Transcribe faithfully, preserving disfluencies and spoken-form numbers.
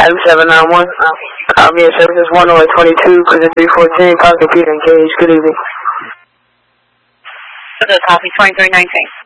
Adam seven nine one. Um, yeah, service one oh eight twenty-two, cruising three fourteen, park computer engaged. Good evening. Copy twenty-three nineteen.